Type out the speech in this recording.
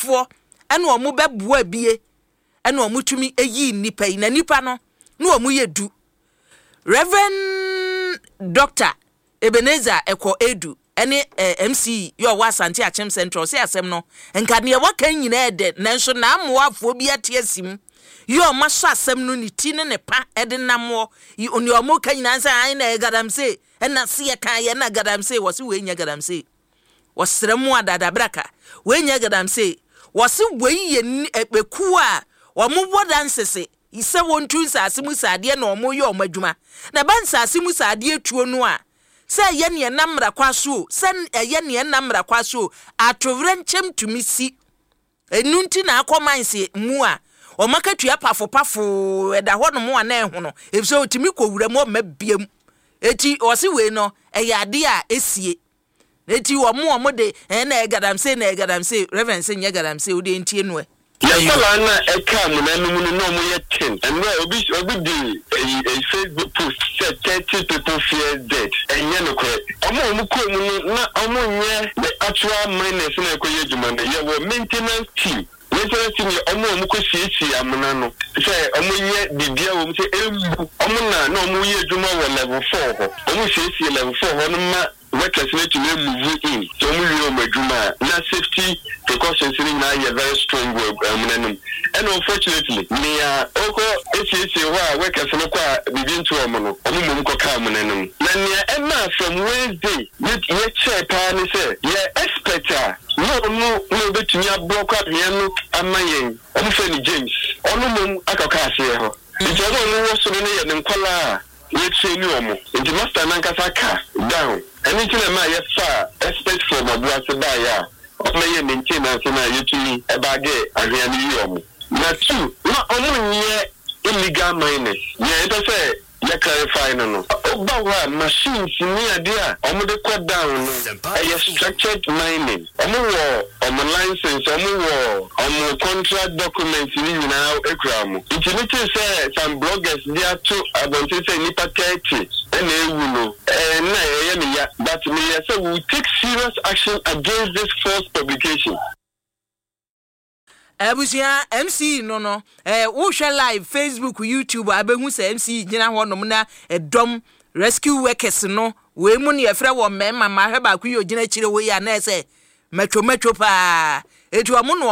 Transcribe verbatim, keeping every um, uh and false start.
fo ene omo beboa bie ene omo tumi eyi nipa yi na nipa no na omo ye du Reverend Doctor Ebenezer Eko Edu ene eh, M C yo wa Asante Achem Central se asem no enka ne wakan nyina ede nanso na amoafo bi atiasim yo maso asem no ni ti ne ne pa ede namwo yi oni omo kan nyina nsa an na gadamse ena se ye kan ye na gadamse wo se we nya gadamse wo sremu adada braka we nya gadamse wo se we ye epeku a wo mo bodansese ise wontu nsase mu sade na omo ye omadwuma na ban sase mu sade tuo no a se ye ne namra kwaso se ye ne namra kwaso atovre nchem tumisi enunti na akomanse mu a o makatua pafo pafo eda ho no mo ana ehu no efso otimi kowura mo mabiem eti o se we no eyade a esie eti wo mo mo de na egadamse na egadamse reverend se nya gadamse o de ntie no e yasala na eka mu na numu no mo ye ten and obi obi di a Facebook post said thirty people fear dead enye no correct omo omo ko mu na omo nye the actual minus na ekoye djuma na ye wo maintenance team maintenance team omo omo ko siesie amuna no say omo nye bibia wo say embu omo na na omo ye djuma wo level four ho omo siesie level four ho no ma workers need to move in so omo ye omo djuma na safety precautions in na ye very strong um, and unfortunately me uh oko esi wa workers no kwa bibin to omo no omo mo ko ka mo nanum na ne ema from Wednesday ye che pa ni say ye expect no no no betumi ablock up ye no amayen omo fe ni James ono mum akaka ase ho nti ono wo so ne ye ne nkwala ye che ni omo nti master nankasa ka down anything na ye fa expect from abuase ba ya omo ye maintenance na yetumi ebage ahwiani yomo na two na omo nye illegal miners ye to say ya clarify no no oba wa machines ni ade a omo de cut down no e structured mining omo wo omo license omo wo omo contract documents ni nyina ekura mo intimate say some bloggers they to about say nipa thirty and ewu no eh na ye me ya but me say we take serious action against this false publication. Abusia M C no no eh wo hwe live Facebook YouTube abehu se M C gina ho no na edom rescue workers no we mu ne yefre wo mema ma hwe ba ku yo gina kire wo ya na se metwo metwo pa etu amu no